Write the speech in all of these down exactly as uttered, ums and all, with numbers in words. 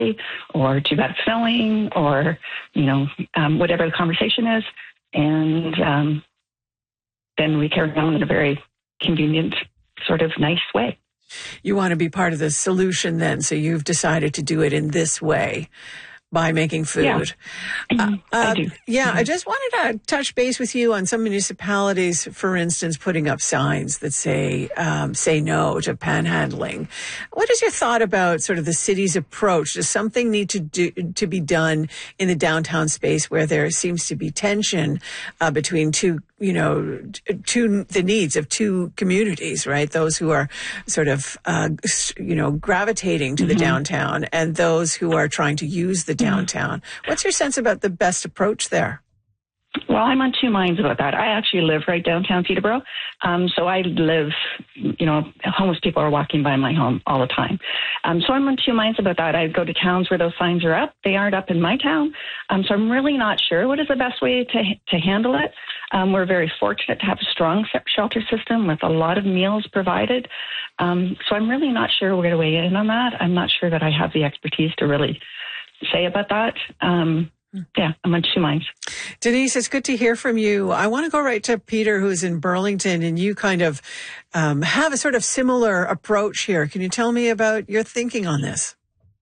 or too bad smelling, or, you know, um, whatever the conversation is. And um, then we carry on in a very convenient, sort of nice way. You want to be part of the solution then, so you've decided to do it in this way. By making food. Yeah, uh, I do. Yeah, mm-hmm. I just wanted to touch base with you on some municipalities, for instance, putting up signs that say, um, say no to panhandling. What is your thought about sort of the city's approach? Does something need to do, to be done in the downtown space where there seems to be tension uh, between two, you know, two, the needs of two communities, right? Those who are sort of, uh, you know, gravitating to mm-hmm. the downtown and those who are trying to use the downtown. What's your sense about the best approach there? Well, I'm on two minds about that. I actually live right downtown Peterborough. Um, so I live, you know, homeless people are walking by my home all the time. Um, so I'm on two minds about that. I go to towns where those signs are up. They aren't up in my town. Um, so I'm really not sure what is the best way to to handle it. Um, we're very fortunate to have a strong shelter system with a lot of meals provided. Um, so I'm really not sure where to weigh in on that. I'm not sure that I have the expertise to really say about that. Um, yeah, I'm on two minds. Denise, it's good to hear from you. I want to go right to Peter, who's in Burlington, and you kind of um, have a sort of similar approach here. Can you tell me about your thinking on this?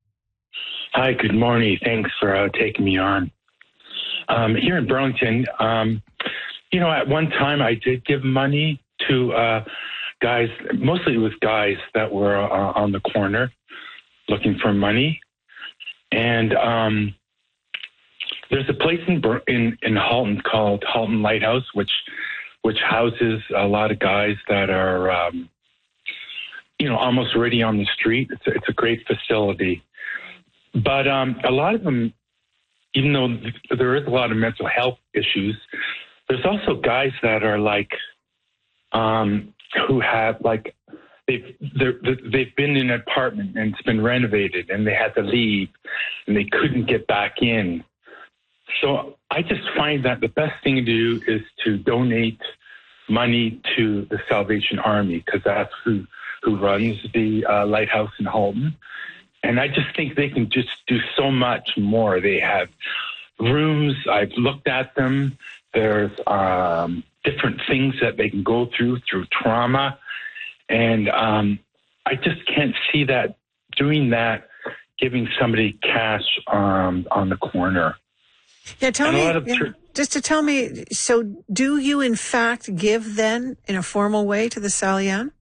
Hi, good morning. Thanks for uh, taking me on. Um, here in Burlington, um, you know, at one time I did give money to uh, guys, mostly it was guys that were uh, on the corner looking for money. And um, there's a place in, in in Halton called Halton Lighthouse, which which houses a lot of guys that are, um, you know, almost already on the street. It's a, it's a great facility. But um, a lot of them, even though there is a lot of mental health issues, there's also guys that are like, um, who have like, They've, they've been in an apartment and it's been renovated and they had to leave and they couldn't get back in. So I just find that the best thing to do is to donate money to the Salvation Army, because that's who, who runs the uh, Lighthouse in Halton. And I just think they can just do so much more. They have rooms. I've looked at them. There's um, different things that they can go through, through trauma. And um, I just can't see that doing that, giving somebody cash um, on the corner. Yeah, tell me, yeah, tr- just to tell me, so do you in fact give then in a formal way to the Salian?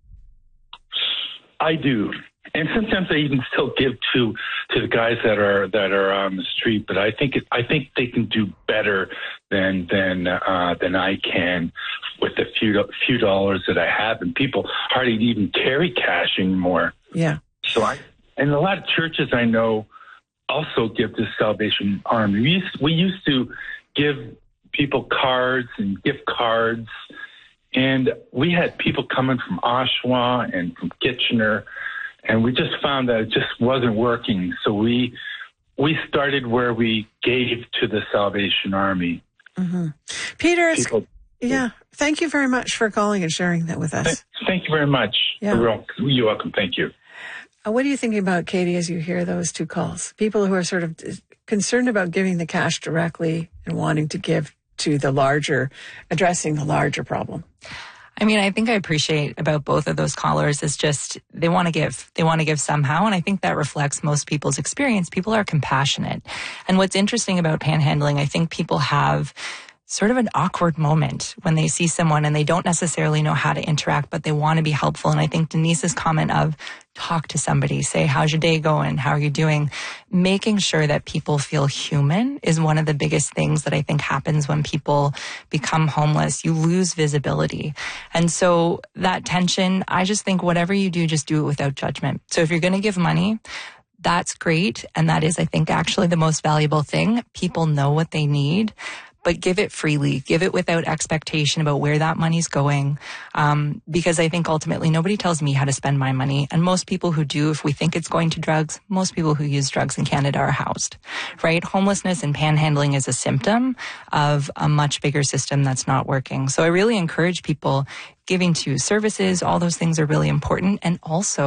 I do. And sometimes I even still give to to the guys that are that are on the street. But I think it, I think they can do better than than uh, than I can with the few few dollars that I have. And people hardly even carry cash anymore. Yeah. So I and a lot of churches I know also give to Salvation Army. We used, we used to give people cards and gift cards, and we had people coming from Oshawa and from Kitchener. And we just found that it just wasn't working. So we we started where we gave to the Salvation Army. Mm-hmm. Peter, it's, People, yeah, thank you very much for calling and sharing that with us. Thank, thank you very much. Yeah. You're, you're welcome. Thank you. Uh, what are you thinking about, Katie, as you hear those two calls? People who are sort of concerned about giving the cash directly and wanting to give to the larger, addressing the larger problem. I mean, I think I appreciate about both of those callers is just they want to give. They want to give somehow. And I think that reflects most people's experience. People are compassionate. And what's interesting about panhandling, I think people have sort of an awkward moment when they see someone and they don't necessarily know how to interact, but they want to be helpful. And I think Denise's comment of talk to somebody, say, how's your day going? How are you doing? Making sure that people feel human is one of the biggest things that I think happens when people become homeless. You lose visibility. And so that tension, I just think whatever you do, just do it without judgment. So if you're going to give money, that's great. And that is, I think, actually the most valuable thing. People know what they need. But give it freely, give it without expectation about where that money's going. Um, because I think ultimately nobody tells me how to spend my money. And most people who do, if we think it's going to drugs, most people who use drugs in Canada are housed, right? Homelessness and panhandling is a symptom of a much bigger system that's not working. So I really encourage people giving to services. All those things are really important. And also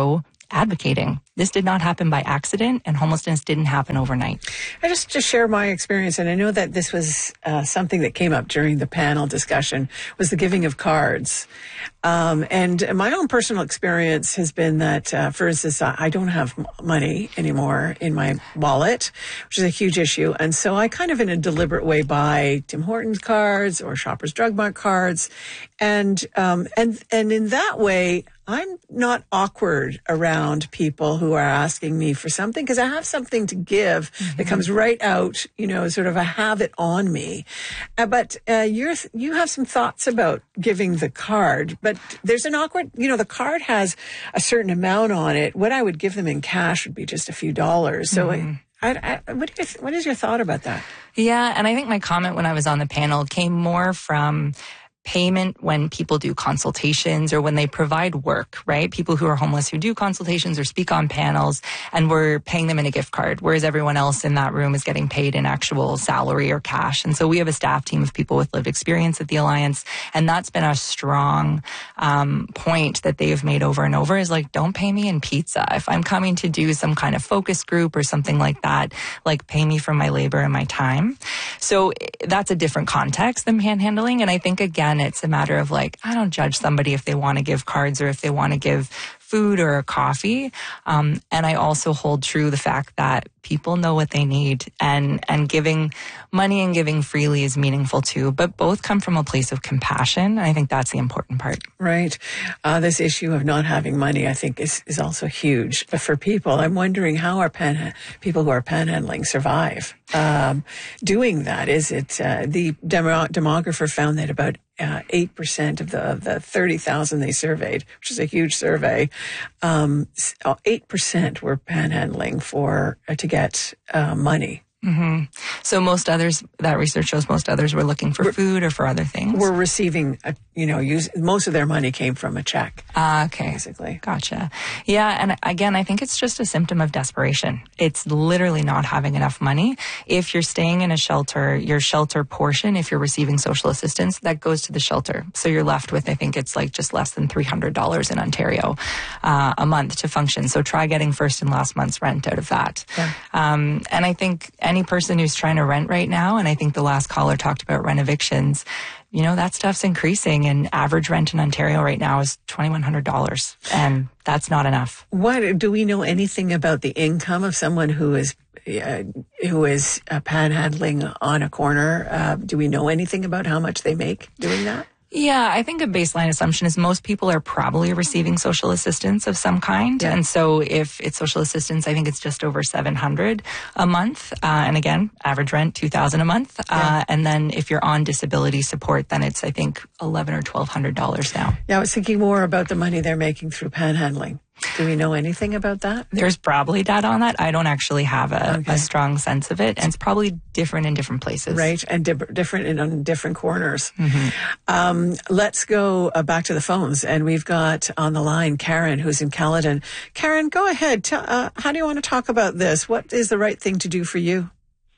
advocating. This did not happen by accident, and homelessness didn't happen overnight. I just to share my experience, and I know that this was uh, something that came up during the panel discussion, was the giving of cards. Um, and my own personal experience has been that, uh, for instance, I don't have money anymore in my wallet, which is a huge issue. And so I kind of in a deliberate way buy Tim Hortons cards or Shoppers Drug Mart cards. And, um, and, and in that way, I'm not awkward around people who are asking me for something because I have something to give mm-hmm. that comes right out, you know, sort of a have it on me. Uh, but uh, you're, you have some thoughts about giving the card, but there's an awkward, you know, the card has a certain amount on it. What I would give them in cash would be just a few dollars. So mm-hmm. I, I, what, is, what is your thought about that? Yeah, and I think my comment when I was on the panel came more from payment when people do consultations or when they provide work, right? People who are homeless who do consultations or speak on panels, and we're paying them in a gift card, whereas everyone else in that room is getting paid in actual salary or cash. And so we have a staff team of people with lived experience at the Alliance, and that's been a strong um, point that they have made over and over is like, don't pay me in pizza. If I'm coming to do some kind of focus group or something like that, like pay me for my labor and my time. So that's a different context than panhandling. And I think, again, it's a matter of like, I don't judge somebody if they want to give cards or if they want to give food or a coffee. Um, and I also hold true the fact that people know what they need, and, and giving money and giving freely is meaningful too, but both come from a place of compassion. And I think that's the important part. Right. Uh, this issue of not having money, I think is, is also huge for people. I'm wondering how our pan, people who are panhandling survive, um, doing that. Is it, uh, the demo, demographer found that about Uh, eight percent of the, of the thirty thousand they surveyed, which is a huge survey, um, eight percent were panhandling for, uh, to get, uh, money. Mm-hmm. So most others, that research shows most others were looking for we're, food or for other things. We're receiving, a, you know, use, most of their money came from a check. Ah, uh, okay. Basically. Gotcha. Yeah. And again, I think it's just a symptom of desperation. It's literally not having enough money. If you're staying in a shelter, your shelter portion, if you're receiving social assistance, that goes to the shelter. So you're left with, I think it's like just less than three hundred dollars in Ontario uh, a month to function. So try getting first and last month's rent out of that. Yeah. Um, and I think any person who's trying to rent right now, and I think the last caller talked about rent evictions, you know, that stuff's increasing, and average rent in Ontario right now is twenty-one hundred dollars, and that's not enough. What, do we know anything about the income of someone who is uh, who is uh, panhandling on a corner? Uh, do we know anything about how much they make doing that? Yeah, I think a baseline assumption is most people are probably receiving social assistance of some kind. Yeah. And so if it's social assistance, I think it's just over seven hundred a month. Uh, and again, average rent, two thousand a month. Yeah. Uh, and then if you're on disability support, then it's, I think, eleven or twelve hundred dollars now. Yeah, I was thinking more about the money they're making through panhandling. Do we know anything about that? There's probably data on that. I don't actually have a, okay. a strong sense of it. And it's probably different in different places. Right. And di- different in on different corners. Mm-hmm. Um, let's go uh, back to the phones. And we've got on the line Karen, who's in Caledon. Karen, go ahead. Tell, uh, how do you want to talk about this? What is the right thing to do for you?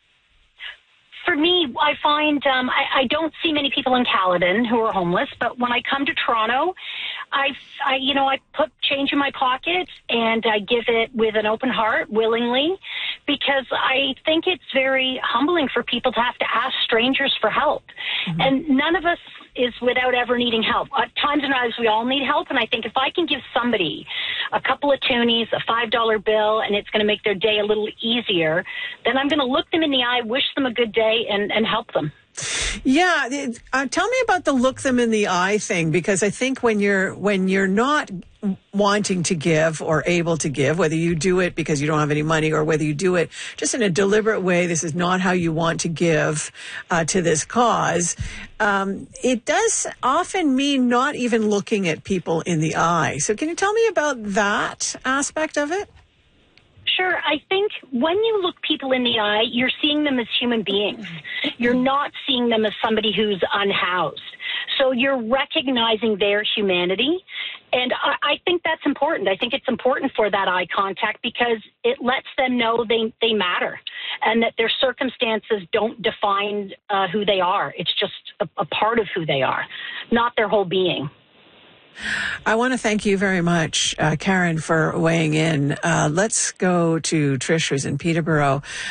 For me, I find um, I, I don't see many people in Caledon who are homeless, but when I come to Toronto, I, I, you know, I put change in my pocket and I give it with an open heart, willingly, because I think it's very humbling for people to have to ask strangers for help. Mm-hmm. And none of us is without ever needing help. At times in our lives, we all need help, and I think if I can give somebody a couple of toonies, a five dollar bill, and it's going to make their day a little easier, then I'm going to look them in the eye, wish them a good day, and, and help them. Yeah, uh, tell me about the look them in the eye thing, because I think when you're when you're not wanting to give or able to give, whether you do it because you don't have any money or whether you do it just in a deliberate way, this is not how you want to give uh, to this cause, um, it does often mean not even looking at people in the eye. So can you tell me about that aspect of it? Sure. I think when you look people in the eye, you're seeing them as human beings. You're not seeing them as somebody who's unhoused. So you're recognizing their humanity. And I, I think that's important. I think it's important for that eye contact because it lets them know they, they matter and that their circumstances don't define uh, who they are. It's just a, a part of who they are, not their whole being. I want to thank you very much, uh, Karen, for weighing in. Uh, let's go to Trish, who's in Peterborough.